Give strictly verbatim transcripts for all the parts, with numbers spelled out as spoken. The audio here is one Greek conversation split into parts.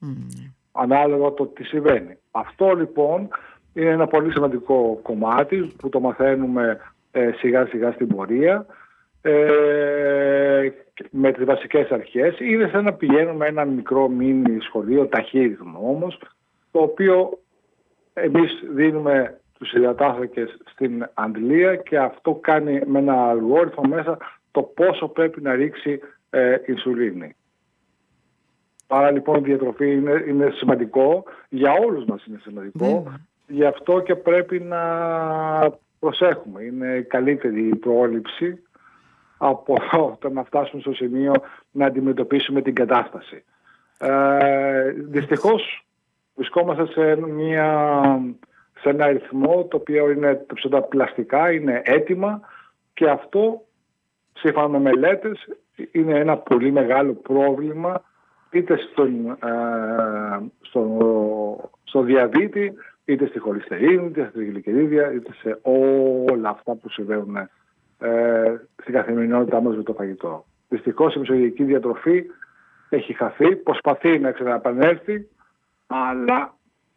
Mm. Ανάλογα το τι συμβαίνει. Αυτό λοιπόν είναι ένα πολύ σημαντικό κομμάτι που το μαθαίνουμε ε, σιγά σιγά στην πορεία ε, με τις βασικές αρχές. Είναι σαν να πηγαίνουμε ένα μικρό μίνι σχολείο, ταχύρυθμο όμως, το οποίο εμείς δίνουμε τους υδατάνθρακες στην αντλία και αυτό κάνει με ένα αλγόριθμο μέσα το πόσο πρέπει να ρίξει ε, ινσουλίνη. Άρα λοιπόν η διατροφή είναι, είναι σημαντικό, για όλους μας είναι σημαντικό, mm. γι' αυτό και πρέπει να προσέχουμε. Είναι καλύτερη η πρόληψη από το να φτάσουμε στο σημείο να αντιμετωπίσουμε την κατάσταση. Ε, δυστυχώς βρισκόμαστε σε, μια, σε ένα αριθμό το οποίο είναι τα πλαστικά, είναι έτοιμα και αυτό σύμφωνα με μελέτες είναι ένα πολύ μεγάλο πρόβλημα είτε στον, ε, στο, στο διαβήτη, είτε στη χολυστερίνη, είτε στη γλυκερίδια, είτε σε όλα αυτά που συμβαίνουν ε, στην καθημερινότητά μας με το φαγητό. Δυστυχώς η μεσογειακή διατροφή έχει χαθεί, προσπαθεί να ξαναεπανέλθει, αλλά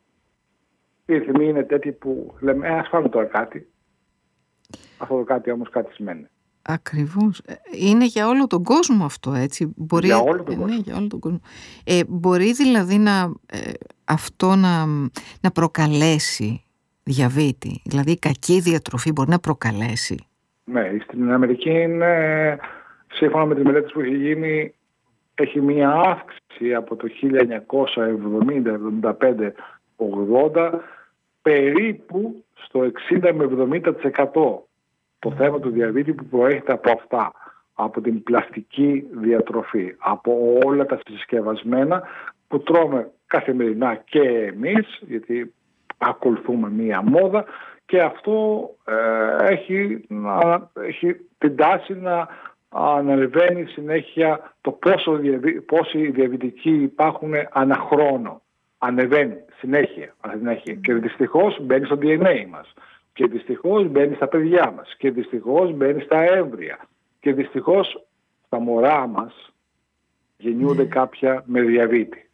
η ρυθμοί είναι τέτοιοι που λέμε, ε, ας φάμε τώρα κάτι. Αυτό το κάτι όμως κάτι σημαίνει. Ακριβώς. Είναι για όλο τον κόσμο αυτό, έτσι. Μπορεί, για όλο τον ε, κόσμο. Ναι, για όλο τον κόσμο. Ε, μπορεί δηλαδή να, ε, αυτό να, να προκαλέσει διαβήτη. Δηλαδή η κακή διατροφή μπορεί να προκαλέσει. Ναι, στην Αμερική είναι, σύμφωνα με τις μελέτες που έχει γίνει, έχει μία αύξηση από το χίλια εννιακόσια εβδομήντα, εβδομήντα πέντε, ογδόντα περίπου στο εξήντα με εβδομήντα τοις εκατό το θέμα του διαβήτη που προέρχεται από αυτά, από την πλαστική διατροφή, από όλα τα συσκευασμένα που τρώμε καθημερινά και εμείς, γιατί ακολουθούμε μία μόδα και αυτό ε, έχει, να, έχει την τάση να ανεβαίνει συνέχεια το πόσο διαβη, πόσοι διαβητικοί υπάρχουν ανά χρόνο. Ανεβαίνει συνέχεια, συνέχεια. Και δυστυχώς μπαίνει στο ντι εν έι μας. Και δυστυχώς μπαίνει στα παιδιά μας. Και δυστυχώς μπαίνει στα έμβρια. Και δυστυχώς στα μωρά μας γεννιούνται mm. κάποια με διαβήτη.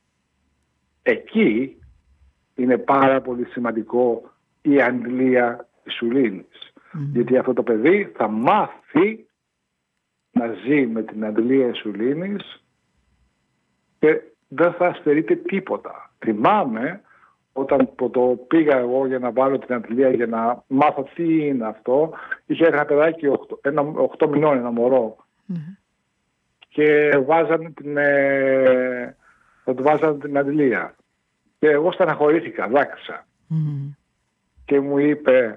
Εκεί είναι πάρα πολύ σημαντικό η αντλία ινσουλίνης. Mm. Γιατί αυτό το παιδί θα μάθει να ζει με την αντλία ινσουλίνης και δεν θα στερείται τίποτα. Θυμάμαι όταν το πήγα εγώ για να βάλω την αντλία για να μάθω τι είναι αυτό, είχε ένα παιδάκι οκτώ, ένα, οκτώ μηνών, ένα μωρό mm. και βάζανε την, ε, θα του βάζανε την αντλία και εγώ στεναχωρήθηκα, δάκρυσα mm. και μου είπε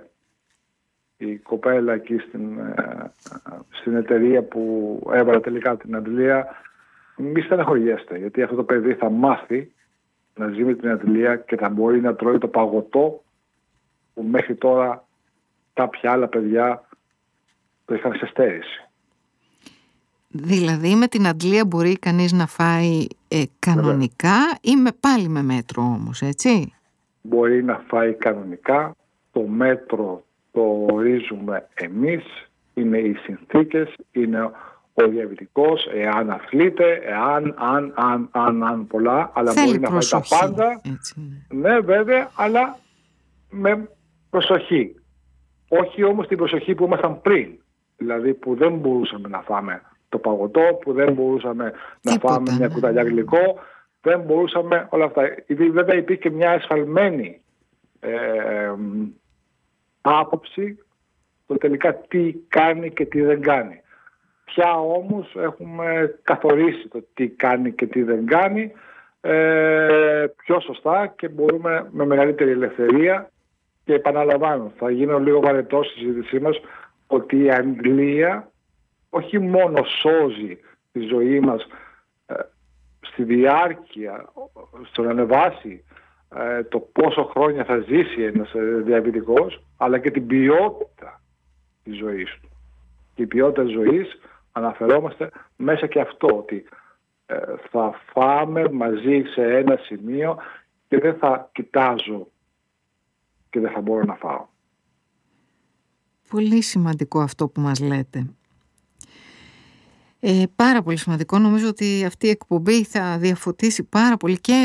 η κοπέλα εκεί στην, ε, στην εταιρεία που έβαλε τελικά την αντλία, μη στεναχωριέστε γιατί αυτό το παιδί θα μάθει να ζει με την αντλία και θα μπορεί να τρώει το παγωτό που μέχρι τώρα κάποια άλλα παιδιά το είχαν σε στέρηση. Δηλαδή με την αντλία μπορεί κανείς να φάει ε, κανονικά Βέβαια. Ή με, πάλι με μέτρο όμως, έτσι? Μπορεί να φάει κανονικά, το μέτρο το ορίζουμε εμείς, είναι οι συνθήκες, είναι ο διαβητικός, εάν αθλείται, εάν, αν, αν, αν, αν πολλά, αλλά Θέλει μπορεί να προσοχή, φάει τα πάντα. Έτσι. Ναι, βέβαια, αλλά με προσοχή. Όχι όμως την προσοχή που ήμασταν πριν. Δηλαδή που δεν μπορούσαμε να φάμε το παγωτό, που δεν μπορούσαμε Τίποτα, να φάμε μια ναι. κουταλιά γλυκό, δεν μπορούσαμε όλα αυτά. Βέβαια υπήρχε μια εσφαλμένη ε, άποψη το τελικά τι κάνει και τι δεν κάνει. Πια όμως έχουμε καθορίσει το τι κάνει και τι δεν κάνει ε, πιο σωστά και μπορούμε με μεγαλύτερη ελευθερία και επαναλαμβάνω, θα γίνω λίγο βαρετός στη συζήτησή μας ότι η αντλία όχι μόνο σώζει τη ζωή μας ε, στη διάρκεια, στο να ανεβάσει ε, το πόσο χρόνια θα ζήσει ένας ε, διαβητικός, αλλά και την ποιότητα της ζωής του. Και η ποιότητα της ζωής αναφερόμαστε μέσα και αυτό ότι ε, θα φάμε μαζί σε ένα σημείο και δεν θα κοιτάζω και δεν θα μπορώ να φάω. Πολύ σημαντικό αυτό που μας λέτε. Ε, πάρα πολύ σημαντικό. Νομίζω ότι αυτή η εκπομπή θα διαφωτίσει πάρα πολύ και